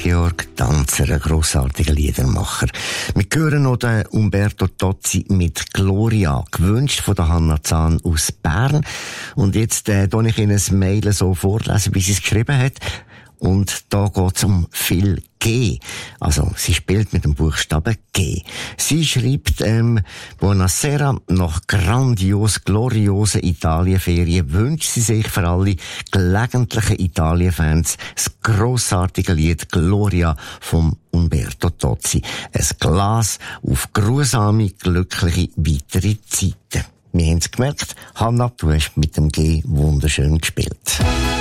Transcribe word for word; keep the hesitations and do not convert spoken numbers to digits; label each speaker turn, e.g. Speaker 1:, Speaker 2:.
Speaker 1: Georg Danzer, ein grossartiger Liedermacher. Wir hören noch den Umberto Tozzi mit Gloria, gewünscht von der Hanna Zahn aus Bern. Und jetzt äh, tue ich Ihnen ein Mail so vorlesen, wie sie es geschrieben hat. Und da geht's um viel G. Also, sie spielt mit dem Buchstaben G. Sie schreibt, ähm, Buonasera, nach grandios, gloriosen Italienferien wünscht sie sich für alle gelegentlichen Italien-Fans das grossartige Lied Gloria vom Umberto Tozzi. Ein Glas auf grusame, glückliche weitere Zeiten. Wir haben es gemerkt, Hanna, du hast mit dem G wunderschön gespielt.